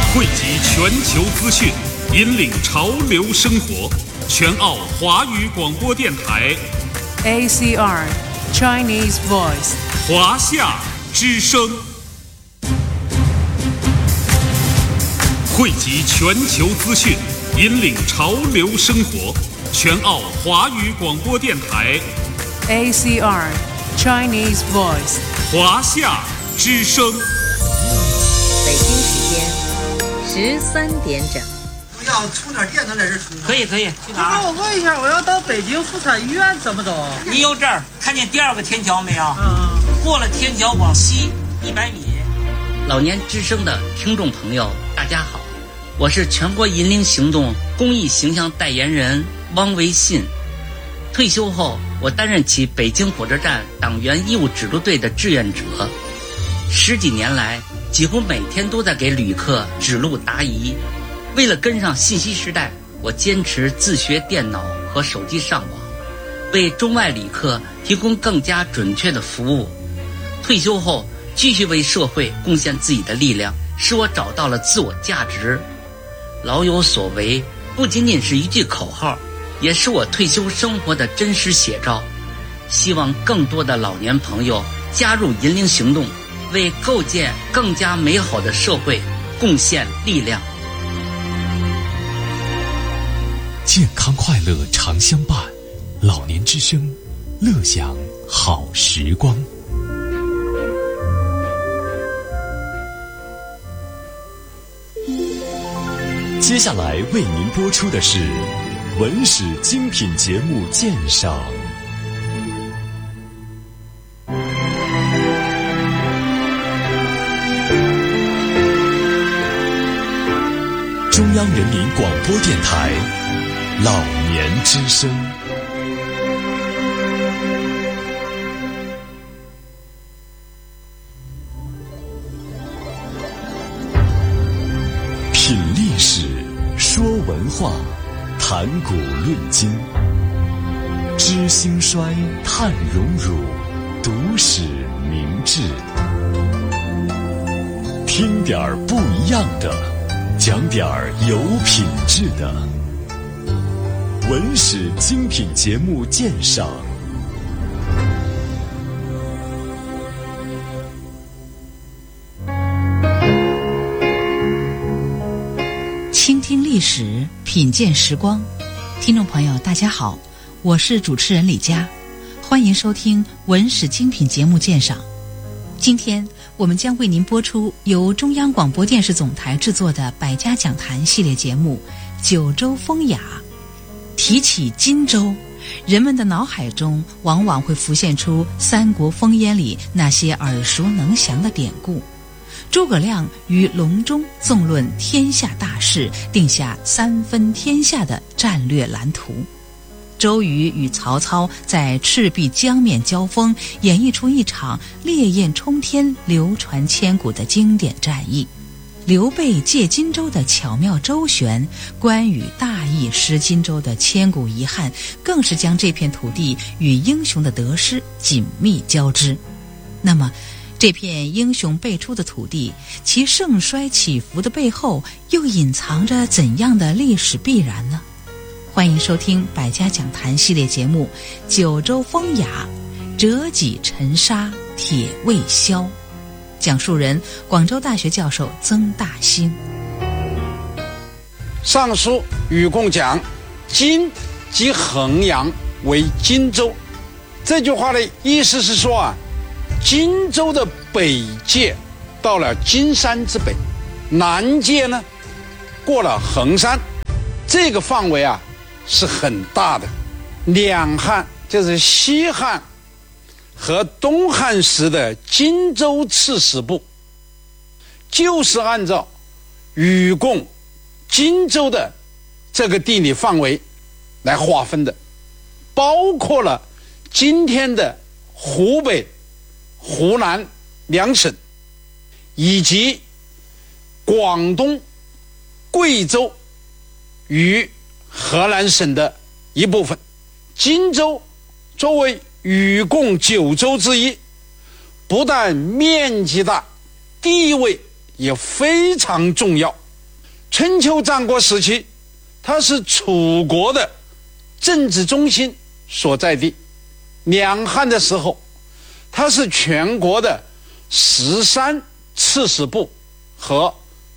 汇集全球资讯，引领潮流生活。全澳华语广播电台 ACR Chinese Voice 华夏之声，汇集全球资讯，引领潮流生活。全澳华语广播电台 ACR Chinese Voice 华夏之声。 北京时间13点整。 要充点电能在这充吗？ 可以，去哪儿？ 我问一下，我要到北京妇产医院怎么走？ 你有这儿看见第二个天桥没有？过了天桥往西100米。老年之声的听众朋友，大家好，我是全国银龄行动公益形象代言人汪维信。退休后，我担任起北京火车站党员义务指路队的志愿者，10几年来，几乎每天都在给旅客指路答疑。为了跟上信息时代，我坚持自学电脑和手机上网，为中外旅客提供更加准确的服务。退休后，继续为社会贡献自己的力量，使我找到了自我价值。老有所为不仅仅是一句口号，也是我退休生活的真实写照。希望更多的老年朋友加入银龄行动，为构建更加美好的社会贡献力量。 健康快乐常相伴，老年之声，乐享好时光。接下来为您播出的是文史精品节目鉴赏。中央人民广播电台老年之声。品历史，说文化，谈古论今，知兴衰，探荣辱，读史明智。听点儿不一样的，讲点儿有品质的。文史精品节目鉴赏。 倾听历史，品鉴时光。听众朋友大家好，我是主持人李佳，欢迎收听文史精品节目鉴赏。今天我们将为您播出由中央广播电视总台制作的百家讲坛系列节目《九州风雅》。提起荆州，人们的脑海中往往会浮现出三国烽烟里那些耳熟能详的典故。诸葛亮于隆中纵论天下大势，定下3分天下的战略蓝图。周瑜与曹操在赤壁江面交锋，演绎出一场烈焰冲天、流传千古的经典战役。刘备借荆州的巧妙周旋，关羽大意失荆州的千古遗憾，更是将这片土地与英雄的得失紧密交织。那么这片英雄辈出的土地，其盛衰起伏的背后，又隐藏着怎样的历史必然呢？欢迎收听百家讲坛系列节目《九州风雅》，折戟沉沙铁未销。讲述人广州大学教授曾大兴。 上书禹贡讲，荆即衡阳为荆州。这句话的意思是说啊，荆州的北界到了金山之北，南界呢过了衡山，这个范围啊是很大的。两汉就是西汉和东汉时的荆州刺史部，就是按照禹贡荆州的这个地理范围来划分的，包括了今天的湖北、湖南2省，以及广东、贵州与河南省的一部分。荆州作为禹贡9州之一，不但面积大，地位也非常重要。 春秋战国时期，它是楚国的政治中心所在地；两汉的时候，它是全国的13刺史部和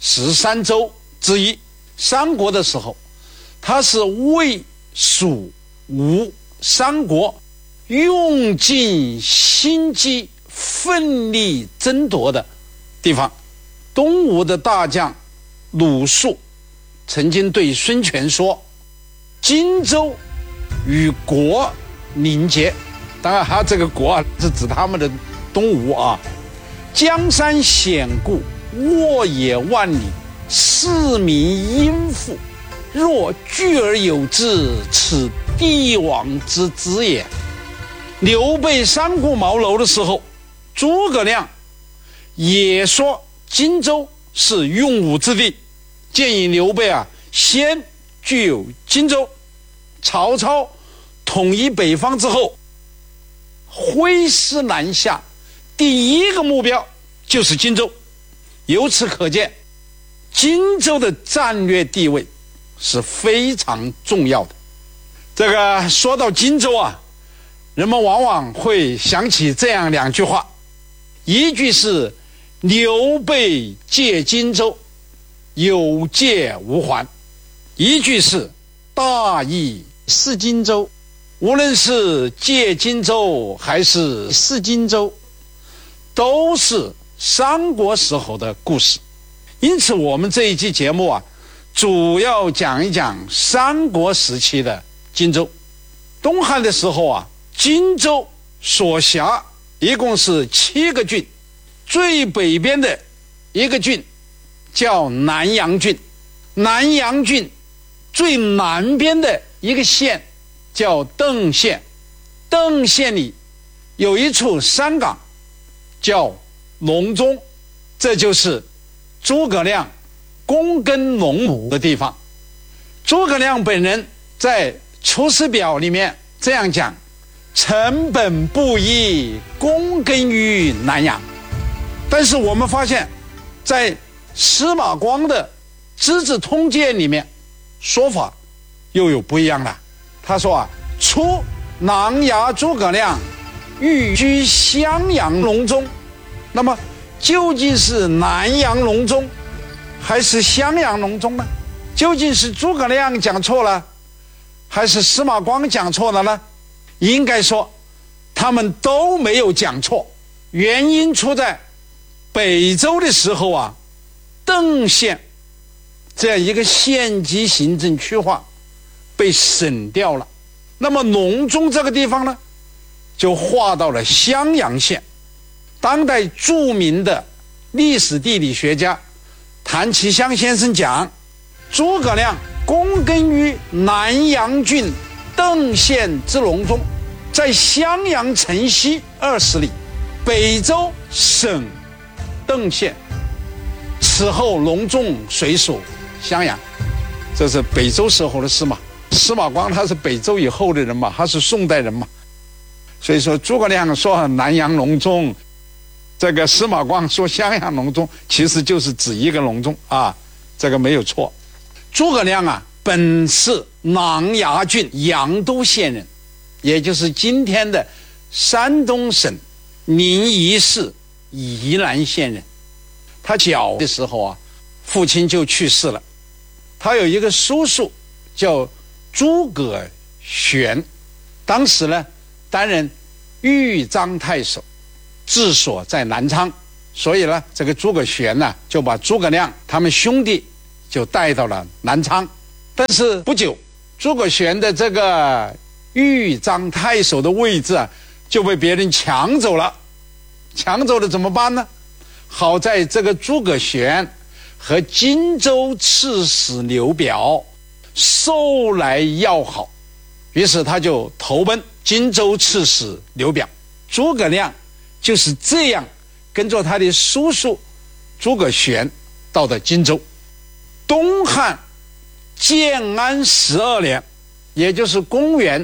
13州之一；三国的时候，它是魏、蜀、吴三国用尽心机奋力争夺的地方。东吴的大将鲁肃曾经对孙权说：荆州与国邻接，当然他这个国啊是指他们的东吴啊。江山险固，沃野万里，四民殷富，若聚而有之，此帝王之资也。刘备三顾茅庐的时候，诸葛亮也说荆州是用武之地，建议刘备先具有荆州。曹操统一北方之后，挥师南下，第一个目标就是荆州。由此可见，荆州的战略地位是非常重要的。这个说到荆州人们往往会想起这样两句话，一句是刘备借荆州，有借无还；一句是大义失荆州。无论是借荆州还是失荆州，都是三国时候的故事。因此我们这一期节目主要讲一讲三国时期的荆州。东汉的时候荆州所辖一共是7个郡，最北边的一个郡叫南阳郡，南阳郡最南边的一个县叫邓县，邓县里有一处山岗叫隆中，这就是诸葛亮躬耕龙母的地方。诸葛亮本人在《出师表》里面这样讲：臣本布衣，躬耕于南阳。但是我们发现，在司马光的《资治通鉴》里面说法又有不一样了。他说初琅琊诸葛亮寓居襄阳隆中。那么究竟是南阳隆中还是襄阳隆中呢？究竟是诸葛亮讲错了，还是司马光讲错了呢？应该说他们都没有讲错，原因出在北周的时候邓县这样一个县级行政区划被省掉了，那么隆中这个地方呢，就划到了襄阳县。当代著名的历史地理学家谭其骧先生讲，诸葛亮躬耕于南阳郡邓县之隆中，在襄阳城西20里，北周省邓县。此后隆中随属襄阳。这是北周时候的事嘛。司马光他是北周以后的人嘛，他是宋代人嘛，所以说诸葛亮说南阳隆中，这个司马光说襄阳隆中，其实就是指一个隆中这个没有错。诸葛亮本是琅琊郡阳都县人，也就是今天的山东省临沂市沂南县人。他小的时候父亲就去世了，他有一个叔叔叫诸葛玄，当时呢担任豫章太守，治所在南昌，所以呢这个诸葛玄就把诸葛亮他们兄弟就带到了南昌。但是不久，诸葛玄的这个豫章太守的位置就被别人抢走了。抢走了怎么办呢？好在这个诸葛玄和荆州刺史刘表素来要好，于是他就投奔荆州刺史刘表。诸葛亮就是这样跟着他的叔叔诸葛玄到的荆州。东汉建安12年，也就是公元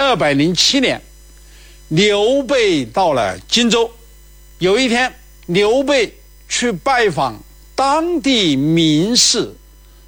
207年，刘备到了荆州。有一天，刘备去拜访当地名士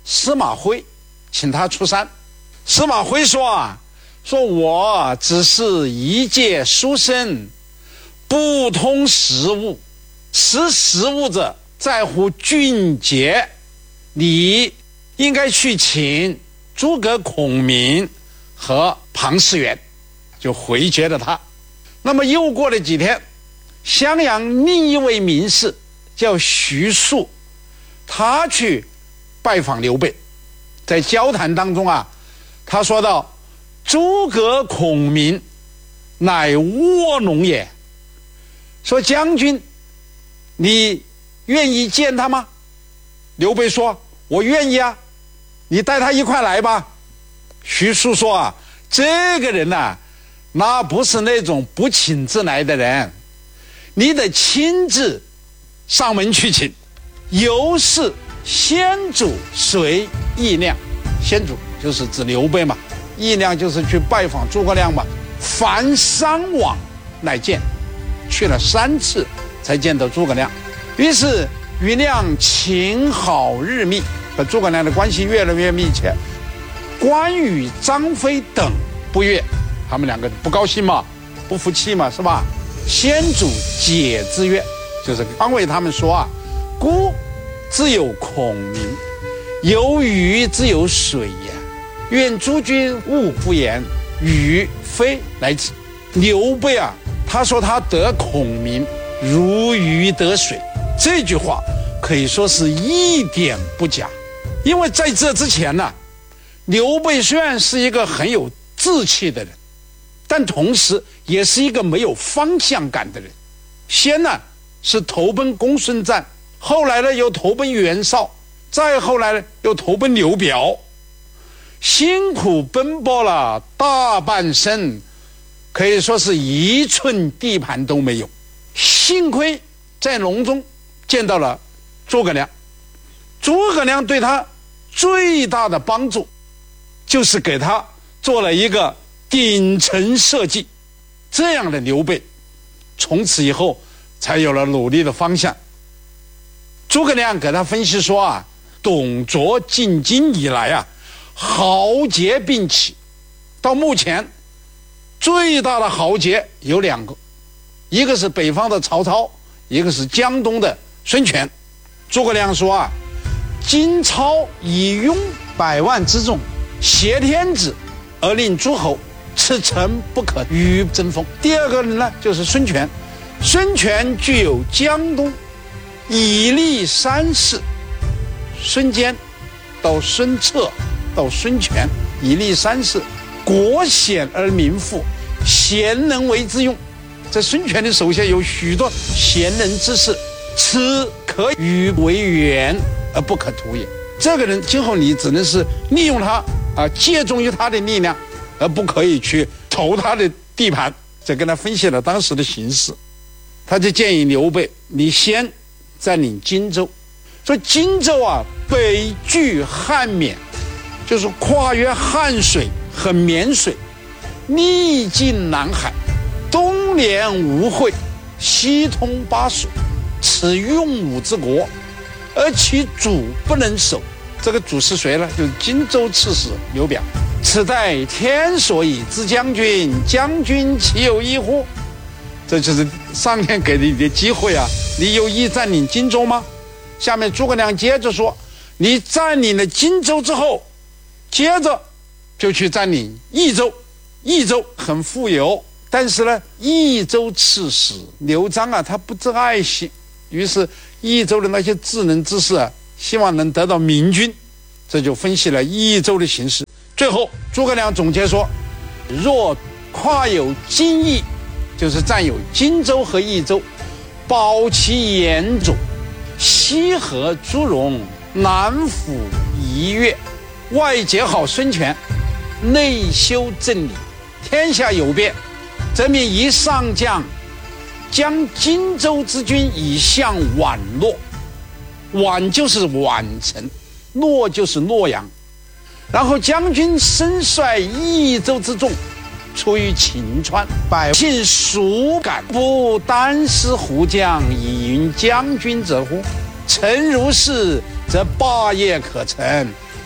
司马徽，请他出山。司马徽说说我只是一介书生，不通时务，识时务者在乎俊杰，你应该去请诸葛孔明和庞士元，就回绝了他。那么又过了几天，襄阳另一位名士叫徐庶，他去拜访刘备，在交谈当中他说到诸葛孔明乃卧龙也，说将军你愿意见他吗？刘备说我愿意你带他一块来吧。徐庶说这个人那不是那种不请自来的人，你得亲自上门去请。由是先主随义亮，先主就是指刘备嘛，义亮就是去拜访诸葛亮嘛，凡3往来见，去了3次才见到诸葛亮。于是与亮情好日密，和诸葛亮的关系越来越密切。关羽、张飞等不悦，他们两个不高兴嘛，不服气嘛，是吧？先主解之曰，就是安慰他们说孤自有孔明，有羽自有水也。愿诸君勿不言，羽非来之。刘备他说他得孔明，如鱼得水，这句话可以说是一点不假。因为在这之前刘备虽然是一个很有志气的人，但同时也是一个没有方向感的人。先是投奔公孙瓒，后来又投奔袁绍，再后来又投奔刘表，辛苦奔波了大半生，可以说是一寸地盘都没有。幸亏在隆中见到了诸葛亮，诸葛亮对他最大的帮助就是给他做了一个顶层设计，这样的刘备从此以后才有了努力的方向。诸葛亮给他分析说董卓进京以来豪杰并起，到目前最大的豪杰有2个，一个是北方的曹操，一个是江东的孙权。诸葛亮说今操以拥100万之众，挟天子而令诸侯，此诚不可与争锋。第二个人呢，就是孙权。孙权具有江东以立3世，孙坚到孙策到孙权，以立3世，国险而民富，贤人为之用。在孙权的手下有许多贤人之士，此可与为援而不可图也。这个人今后你只能是利用他借重于他的力量，而不可以去投他的地盘。这跟他分析了当时的形势，他就建议刘备你先占领荆州。说荆州北距汉沔，就是跨越汉水和沔水，历尽南海，东连吴会，西通巴蜀，此用武之国，而其主不能守。这个主是谁呢？就是荆州刺史刘表。此待天所以之将军，将军岂有异乎？这就是上天给你的机会你有意占领荆州吗？下面诸葛亮接着说，你占领了荆州之后，接着就去占领益州。益州很富有，但是呢，益州刺史刘璋他不知爱惜，于是益州的那些智能之士希望能得到明君，这就分析了益州的形势。最后诸葛亮总结说，若跨有荆益，就是占有荆州和益州，保其延阻，西河朱荣，南抚夷越，外结好孙权，内修正理，天下有变，则命一上将将荆州之军以向宛洛。宛就是宛城，洛就是洛阳。然后将军身率益州之众出于秦川，百姓孰敢不单师胡将以云将军者乎？诚如是，则霸业可成，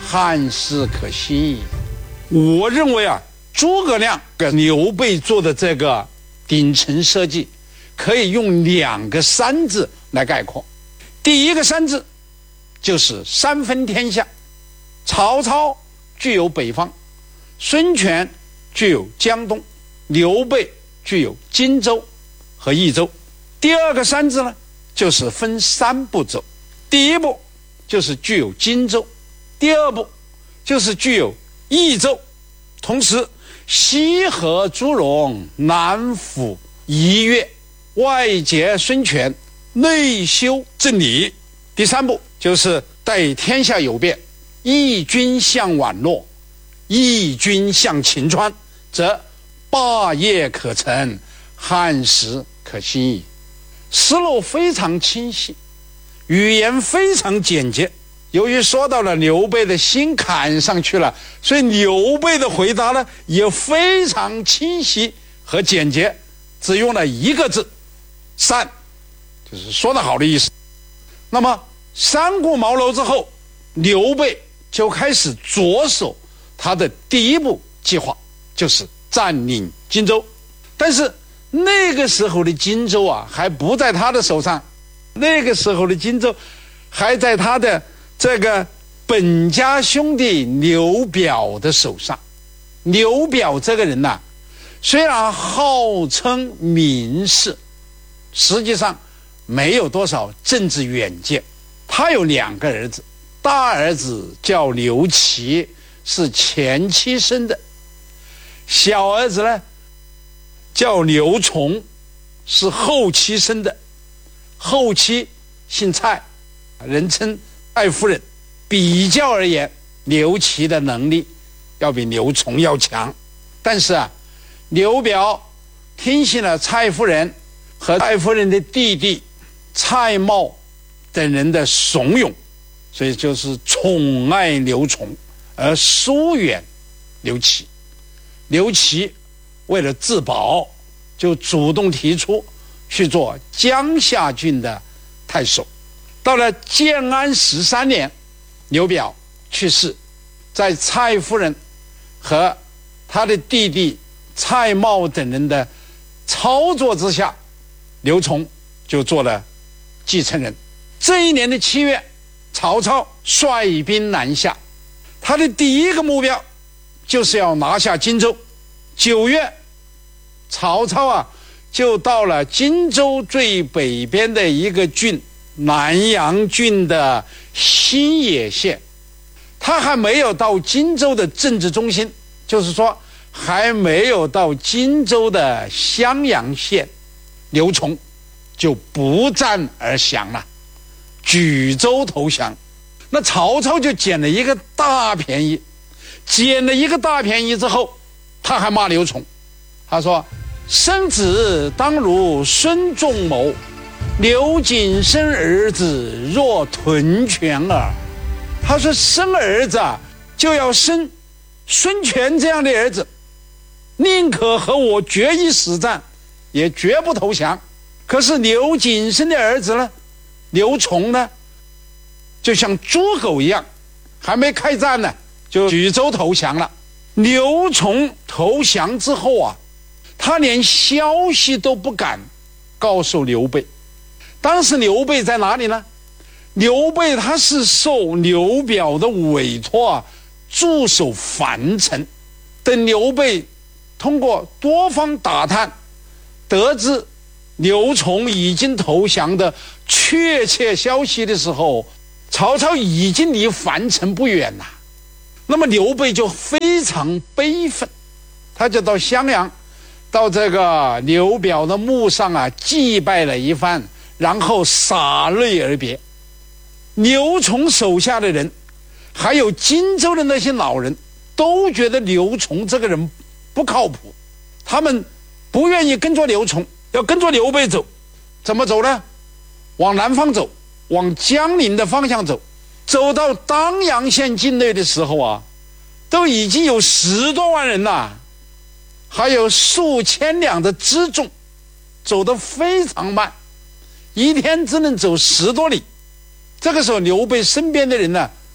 汉室可兴矣。我认为啊，诸葛亮跟刘备做的这个顶层设计，可以用2个3字来概括。第一个3字就是三分天下，曹操具有北方，孙权具有江东，刘备具有荆州和益州。第二个3字呢，就是分3步走。第一步就是具有荆州，第二步就是具有益州，同时西河朱荣，南抚夷越，外结孙权，内修郑理。第3步就是待天下有变，义军向宛洛，义军向秦川，则霸业可成，汉室可兴矣。思路非常清晰，语言非常简洁。由于说到了刘备的心坎上去了，所以刘备的回答呢也非常清晰和简洁，只用了1个字，善，就是说得好的意思。那么三顾茅庐之后，刘备就开始着手他的第一步计划，就是占领荆州。但是那个时候的荆州啊，还不在他的手上，那个时候的荆州还在他的这个本家兄弟刘表的手上。刘表这个人呐，虽然号称名士，实际上没有多少政治远见。他有2个儿子，大儿子叫刘琦，是前妻生的；小儿子呢叫刘琮，是后妻生的。后妻姓蔡，人称蔡夫人。比较而言，刘琦的能力要比刘琮要强，但是啊，刘表听信了蔡夫人和蔡夫人的弟弟蔡瑁等人的怂恿，所以就是宠爱刘琮而疏远刘琦。刘琦为了自保，就主动提出去做江夏郡的太守。到了建安13年，刘表去世，在蔡夫人和他的弟弟蔡瑁等人的操作之下，刘琮就做了继承人。这一年的7月，曹操率兵南下，他的第一个目标就是要拿下荆州。9月，曹操啊就到了荆州最北边的一个郡，南阳郡的新野县。他还没有到荆州的政治中心，就是说还没有到荆州的襄阳县，刘琮就不战而降了，举州投降。那曹操就捡了一个大便宜，捡了一个大便宜之后，他还骂刘琮，他说：生子当如孙仲谋，刘瑾生儿子若屯犬耳。他说生儿子就要生孙权这样的儿子，宁可和我决一死战，也绝不投降。可是刘瑾生的儿子呢，刘琮呢，就像猪狗一样，还没开战呢就举州投降了。刘琮投降之后啊，他连消息都不敢告诉刘备。当时刘备在哪里呢？刘备他是受刘表的委托啊，驻守樊城。等刘备通过多方打探，得知刘琮已经投降的确切消息的时候，曹操已经离樊城不远了。那么刘备就非常悲愤，他就到襄阳，到这个刘表的墓上啊祭拜了一番，然后洒泪而别。刘琮手下的人，还有荆州的那些老人，都觉得刘琮这个人不靠谱，他们不愿意跟着刘琮，要跟着刘备走。怎么走呢？往南方走，往江陵的方向走。走到当阳县境内的时候啊，都已经有10多万人了，还有数千两的辎重，走得非常慢，一天只能走10多里。这个时候刘备身边的人呢，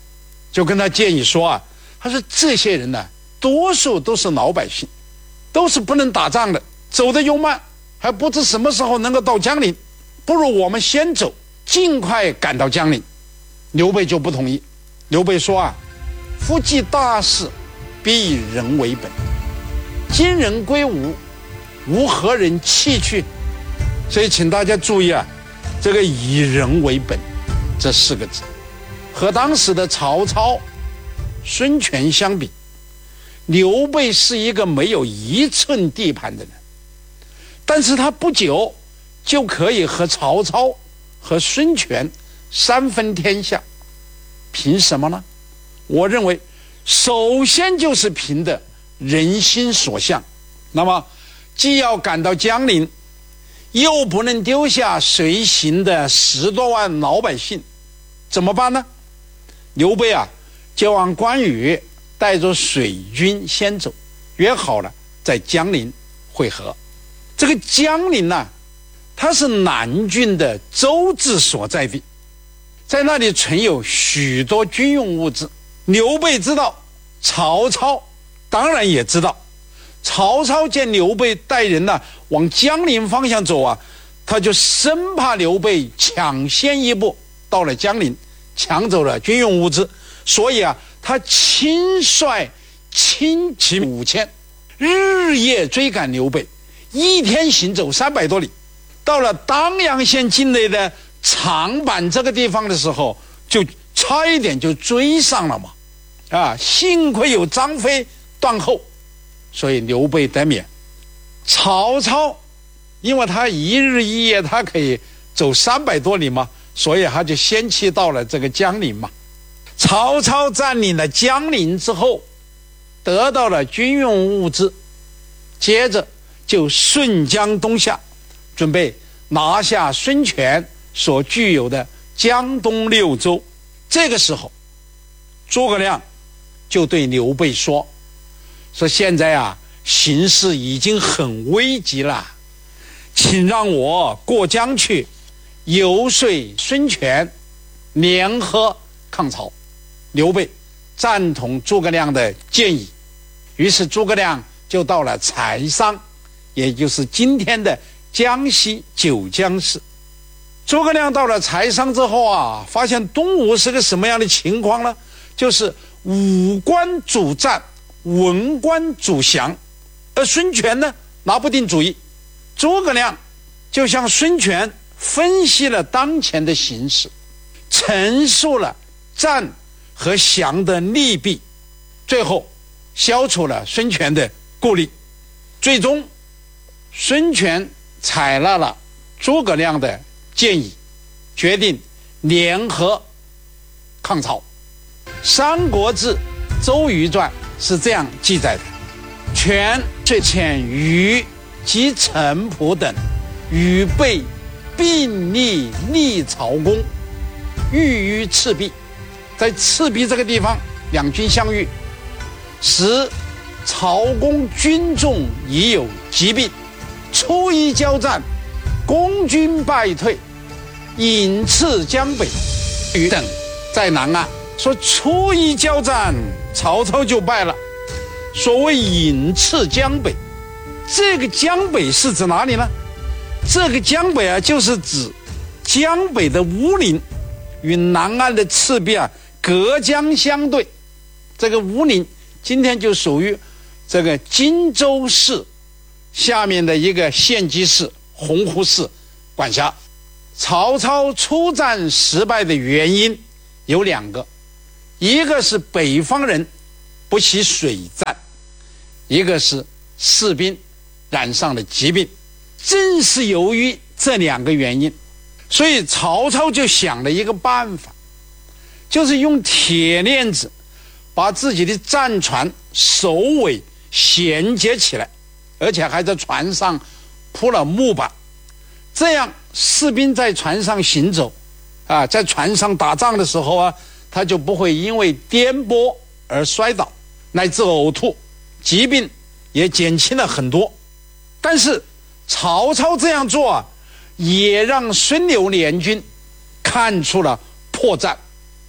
就跟他建议说啊，他说这些人呢，多数都是老百姓，都是不能打仗的，走得又慢，还不知什么时候能够到江陵，不如我们先走，尽快赶到江陵。刘备就不同意，刘备说啊，夫既大事，必以人为本，今人归吴，吾何人弃去？所以请大家注意啊，这个以人为本这4个字，和当时的曹操、孙权相比，刘备是一个没有1寸地盘的人，但是他不久就可以和曹操和孙权3分天下。凭什么呢？我认为首先就是凭的人心所向。那么既要赶到江陵，又不能丢下随行的10多万老百姓，怎么办呢？刘备啊，就让关羽带着水军先走，约好了在江陵会合。这个江陵啊，它是南郡的州治所在地，在那里存有许多军用物资。刘备知道，曹操当然也知道。曹操见刘备带人呢往江陵方向走啊，他就生怕刘备抢先一步到了江陵，抢走了军用物资，所以啊，他亲率轻骑5000，日夜追赶刘备，一天行走300多里。到了当阳县境内的长坂这个地方的时候，就差一点就追上了嘛。幸亏有张飞断后，所以刘备得免。曹操因为他1日1夜他可以走300多里嘛，所以他就先期到了这个江陵嘛。曹操占领了江陵之后，得到了军用物资，接着就顺江东下，准备拿下孙权所具有的江东6州。这个时候诸葛亮就对刘备说现在啊，形势已经很危急了，请让我过江去游说孙权联合抗曹。刘备赞同诸葛亮的建议，于是诸葛亮就到了柴桑，也就是今天的江西九江市。诸葛亮到了柴桑之后啊，发现东吴是个什么样的情况呢？就是武官主战，文官主降，而孙权呢拿不定主意。诸葛亮就向孙权分析了当前的形势，陈述了战和降的利弊，最后消除了孙权的顾虑。最终孙权采纳了诸葛亮的建议，决定联合抗曹。三国志周瑜传是这样记载的：权遂遣虞及陈普等与备并立曹公，遇于赤壁。在赤壁这个地方，两军相遇，时曹公军众已有疾病，初一交战，公军败退，引斥江北。虞等在南岸说，初一交战，曹操就败了。所谓引斥江北，这个江北是指哪里呢？这个江北啊，就是指江北的乌林与南岸的赤壁啊隔江相对。这个乌林今天就属于这个荆州市下面的一个县级市洪湖市管辖。曹操出战失败的原因有两个，一个是北方人不习水战，一个是士兵染上了疾病。正是由于这两个原因，所以曹操就想了一个办法，就是用铁链子把自己的战船首尾衔接起来，而且还在船上铺了木板，这样士兵在船上行走在船上打仗的时候啊，他就不会因为颠簸而摔倒乃至呕吐，疾病也减轻了很多。但是曹操这样做啊，也让孙刘联军看出了破绽。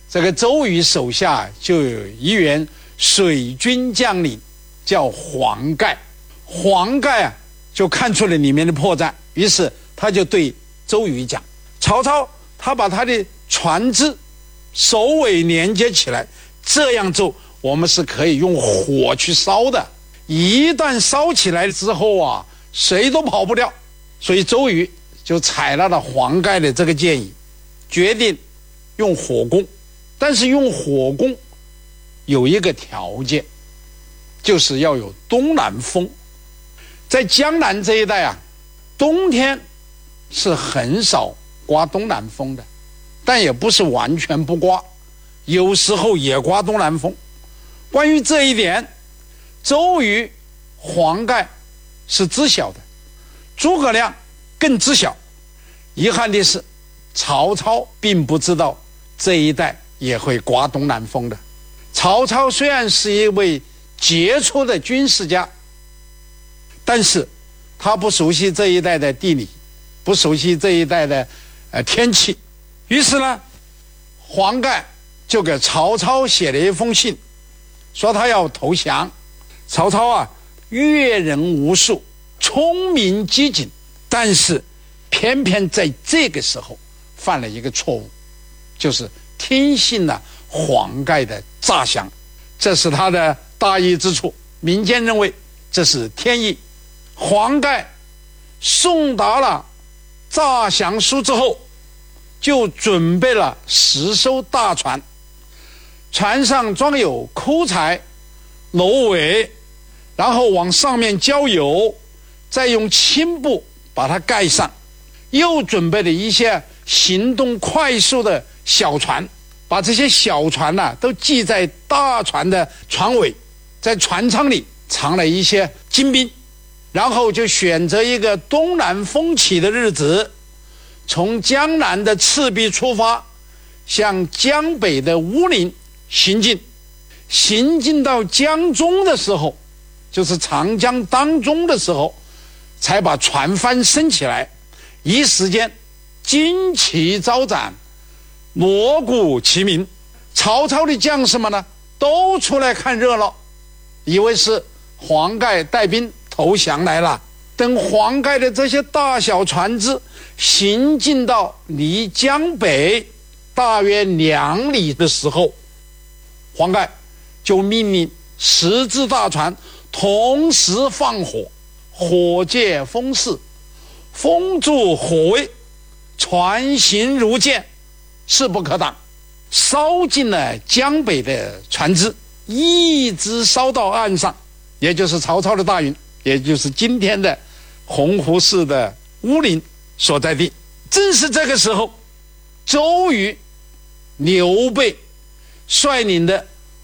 这个周瑜手下就有一员水军将领叫黄盖。黄盖啊就看出了里面的破绽，于是他就对周瑜讲，曹操他把他的船只首尾连接起来，这样做我们是可以用火去烧的，一旦烧起来之后啊，谁都跑不掉。所以周瑜就采纳了黄盖的这个建议，决定用火攻。但是用火攻有一个条件，就是要有东南风。在江南这一带啊，冬天是很少刮东南风的，但也不是完全不刮，有时候也刮东南风。关于这一点，周瑜、黄盖是知晓的，诸葛亮更知晓。遗憾的是，曹操并不知道这一带也会刮东南风的。曹操虽然是一位杰出的军事家，但是他不熟悉这一带的地理，不熟悉这一带的天气。于是呢，黄盖就给曹操写了一封信，说他要投降。曹操啊，阅人无数，聪明机警，但是偏偏在这个时候犯了一个错误，就是听信了黄盖的诈降。这是他的大意之处，民间认为这是天意。黄盖送达了诈降书之后，就准备了10艘大船，船上装有枯柴、芦苇，然后往上面浇油，再用青布把它盖上。又准备了一些行动快速的小船，把这些小船都系在大船的船尾，在船舱里藏了一些精兵，然后就选择一个东南风起的日子，从江南的赤壁出发，向江北的乌林行进。行进到江中的时候，就是长江当中的时候，才把船帆升起来。一时间旌旗招展，锣鼓齐鸣，曹操的将士们呢都出来看热闹，以为是黄盖带兵投降来了。等黄盖的这些大小船只行进到离江北大约2里的时候，黄盖就命令10只大船同时放火，火借风势，风助火威，船行如箭，势不可挡，烧尽了江北的船只，一直烧到岸上，也就是曹操的大营，也就是今天的洪湖市的乌林所在地。正是这个时候，周瑜、刘备率领的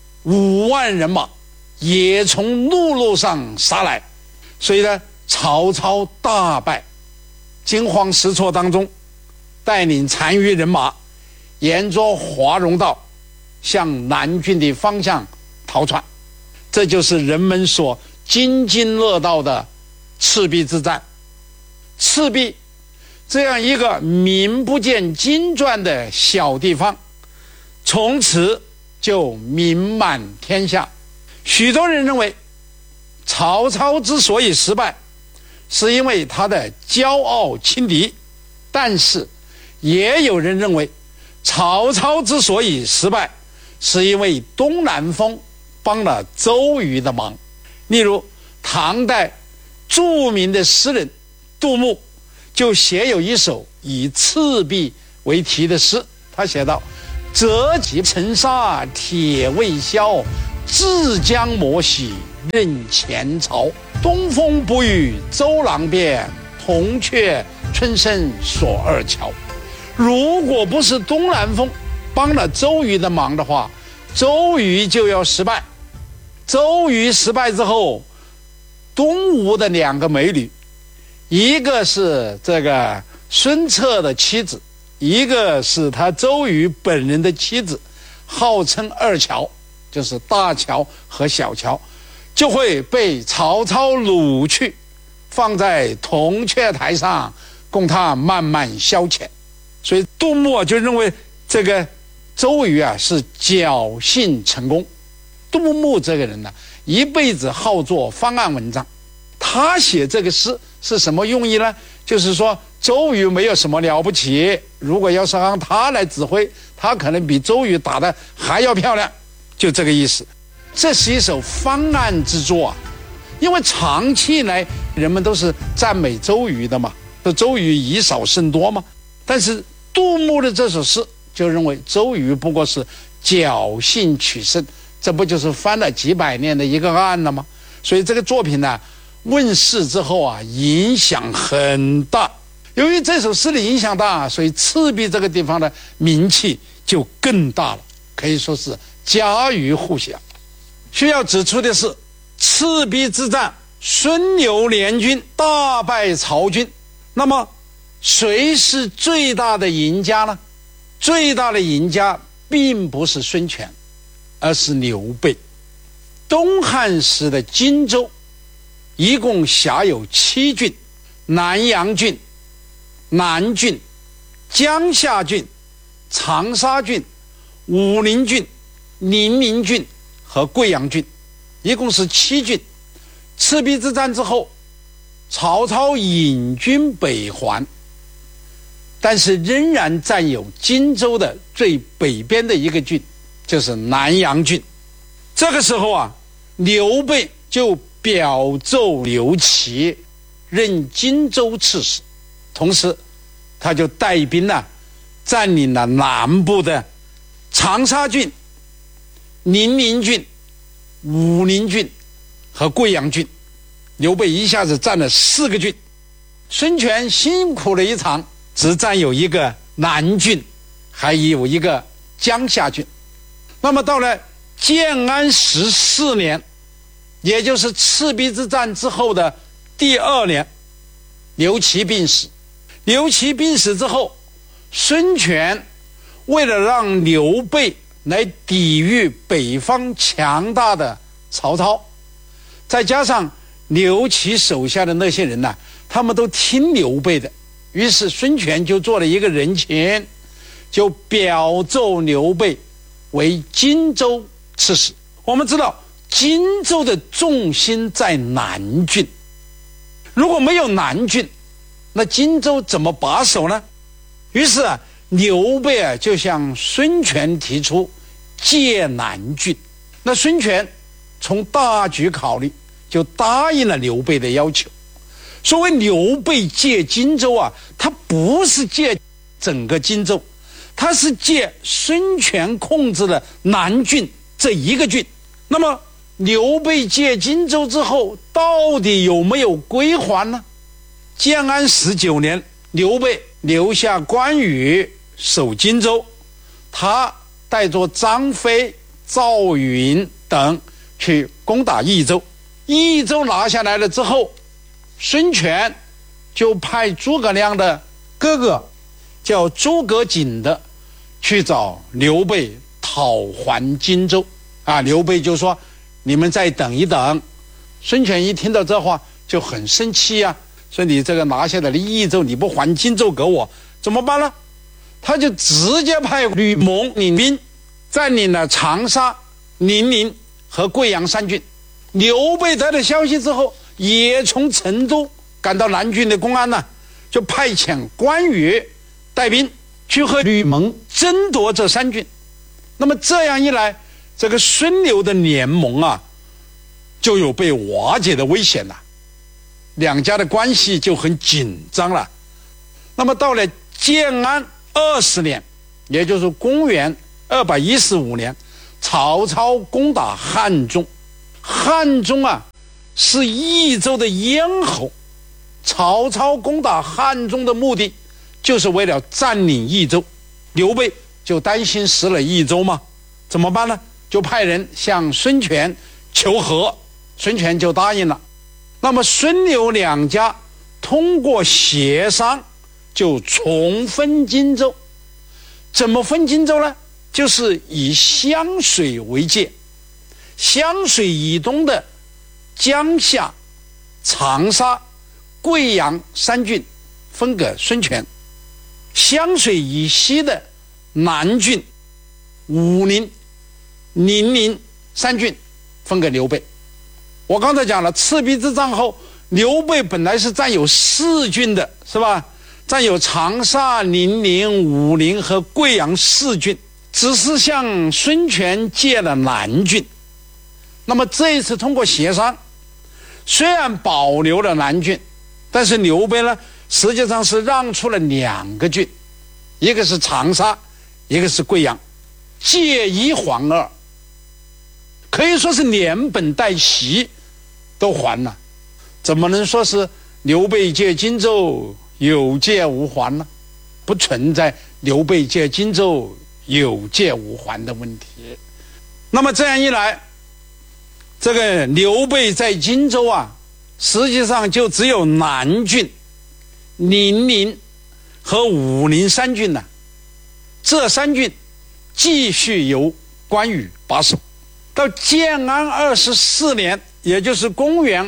5万人马也从陆路上杀来，所以呢，曹操大败，惊慌失措当中，带领残余人马沿着华容道向南郡的方向逃窜。这就是人们所津津乐道的赤壁之战。赤壁这样一个名不见经传的小地方，从此就名满天下。许多人认为曹操之所以失败，是因为他的骄傲轻敌，但是也有人认为曹操之所以失败，是因为东南风帮了周瑜的忙。例如唐代著名的诗人杜牧就写有一首以赤壁为题的诗，他写道：折戟沉沙铁未销，自将磨洗认前朝。东风不与周郎便，铜雀春深锁二乔。如果不是东南风帮了周瑜的忙的话，周瑜就要失败。周瑜失败之后，东吴的2个美女，一个是这个孙策的妻子，一个是他周瑜本人的妻子，号称2乔，就是大乔和小乔，就会被曹操掳去，放在铜雀台上供他慢慢消遣。所以杜牧就认为这个周瑜啊是侥幸成功。杜牧这个人呢，一辈子好做方案文章。他写这个诗是什么用意呢？就是说周瑜没有什么了不起，如果要是让他来指挥，他可能比周瑜打得还要漂亮，就这个意思。这是一首方案之作啊，因为长期以来人们都是赞美周瑜的嘛，都周瑜以少胜多嘛。但是杜牧的这首诗就认为周瑜不过是侥幸取胜，这不就是翻了几百年的一个案了吗？所以这个作品呢，问世之后啊，影响很大。由于这首诗的影响大，所以赤壁这个地方的名气就更大了，可以说是家喻户晓。需要指出的是，赤壁之战，孙刘联军大败曹军。那么，谁是最大的赢家呢？最大的赢家并不是孙权，而是刘备。东汉时的荆州一共辖有7郡：南阳郡、南郡、江夏郡、长沙郡、武陵郡、临明郡和贵阳郡，一共是7郡。赤壁之战之后，曹操引军北还，但是仍然占有荆州的最北边的一个郡，就是南阳郡。这个时候啊，刘备就表奏刘琦任荆州刺史，同时他就带兵呢，占领了南部的长沙郡、临明郡、武陵郡和贵阳郡。刘备一下子占了4个郡。孙权辛苦了一场，只占有一个南郡，还有一个江夏郡。那么到了建安14年，也就是赤壁之战之后的第2年，刘琦病死。刘琦病死之后，孙权为了让刘备来抵御北方强大的曹操，再加上刘琦手下的那些人呢，他们都听刘备的，于是孙权就做了一个人情，就表奏刘备为荆州刺史。我们知道荆州的重心在南郡，如果没有南郡，那荆州怎么把守呢？于是啊，刘备啊就向孙权提出借南郡。那孙权从大局考虑，就答应了刘备的要求。所谓刘备借荆州啊，他不是借整个荆州，他是借孙权控制的南郡这一个郡。那么刘备借荆州之后，到底有没有归还呢？建安19年，刘备留下关羽守荆州，他带着张飞、赵云等去攻打益州。益州拿下来了之后，孙权就派诸葛亮的哥哥叫诸葛瑾的去找刘备讨还荆州啊。刘备就说你们再等一等。孙权一听到这话就很生气啊，说你这个拿下来的益州你不还荆州给我怎么办呢？他就直接派吕蒙领兵占领了长沙、临宁和贵阳3郡。刘备得到消息之后，也从成都赶到南郡的公安呢，就派遣关羽带兵去和吕蒙争夺这3郡。那么这样一来，这个孙刘的联盟啊，就有被瓦解的危险了，两家的关系就很紧张了。那么到了建安20年，也就是公元215年，曹操攻打汉中。汉中啊，是益州的咽喉。曹操攻打汉中的目的，就是为了占领益州。刘备就担心失了益州嘛，怎么办呢？就派人向孙权求和，孙权就答应了。那么孙刘两家通过协商，就重分荆州。怎么分荆州呢？就是以湘水为界，湘水以东的江夏、长沙、贵阳3郡分给孙权，湘水以西的南郡、 武陵、宁陵三郡分给刘备。我刚才讲了，赤壁之战后，刘备本来是占有4郡的，是吧？占有长沙、宁陵、武陵和贵阳4郡，只是向孙权借了南郡。那么这一次通过协商，虽然保留了南郡，但是刘备呢，实际上是让出了2个郡，一个是长沙，一个是贵阳，借1还2，可以说是连本带息都还了。怎么能说是刘备借荆州有借无还呢？不存在刘备借荆州有借无还的问题。那么这样一来，这个刘备在荆州啊，实际上就只有南郡、宁陵和武陵3郡呢。这3郡继续由关羽把守。到建安24年，也就是公元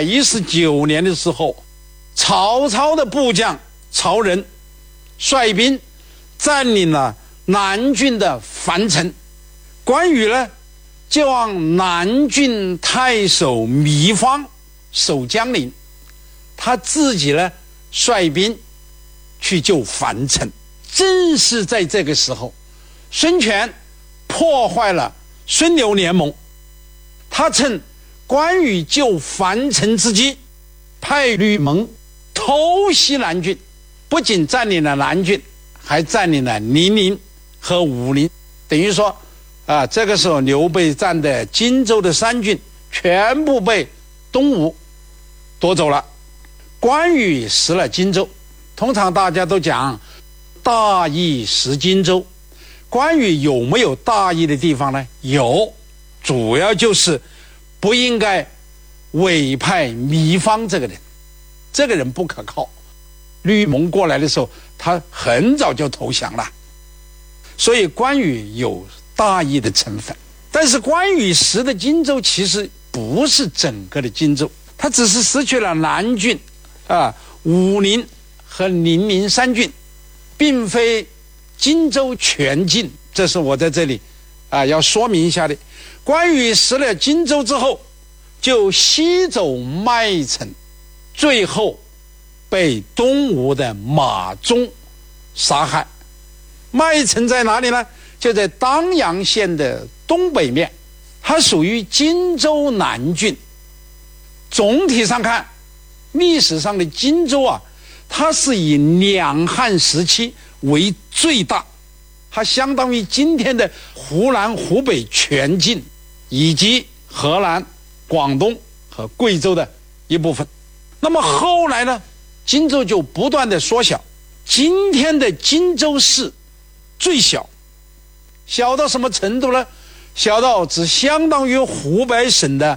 219年的时候，曹操的部将曹仁率兵占领了南郡的樊城。关羽呢，就让南郡太守糜芳守江陵，他自己呢率兵去救樊城。正是在这个时候，孙权破坏了孙刘联盟，他趁关羽救樊城之机，派吕蒙偷袭南郡，不仅占领了南郡，还占领了宁陵和武陵。等于说这个时候刘备占的荆州的3郡全部被东吴夺走了。关羽食了荆州，通常大家都讲大意食荆州。关羽有没有大意的地方呢？有，主要就是不应该委派糜芳这个人，这个人不可靠。吕蒙过来的时候，他很早就投降了，所以关羽有大意的成分。但是关羽食的荆州其实不是整个的荆州，他只是失去了南郡武陵和宁陵3郡，并非荆州全境。这是我在这里要说明一下的。关羽食了荆州之后，就西走麦城，最后被东吴的马忠杀害。麦城在哪里呢？就在当阳县的东北面，它属于荆州南郡。总体上看，历史上的荆州它是以两汉时期为最大，它相当于今天的湖南、湖北全境，以及河南、广东和贵州的一部分。那么后来呢，荆州就不断的缩小，今天的荆州市最小，小到什么程度呢？小到只相当于湖北省的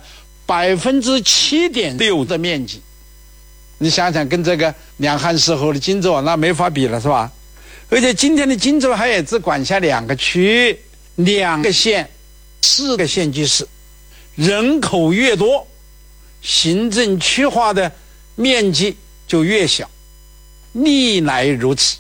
7.6%的面积。你想想，跟这个两汉时候的荆州那没法比了，是吧？而且今天的荆州还也只管辖2个区、2个县、4个县级市，人口越多，行政区划的面积就越小，历来如此。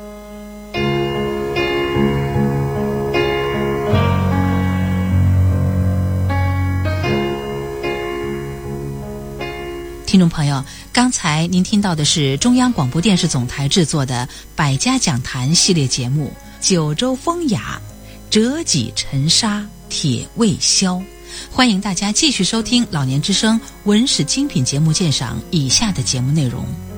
听众朋友，刚才您听到的是中央广播电视总台制作的百家讲坛系列节目《九州风雅》，折戟沉沙铁未销。欢迎大家继续收听老年之声文史精品节目鉴赏以下的节目内容。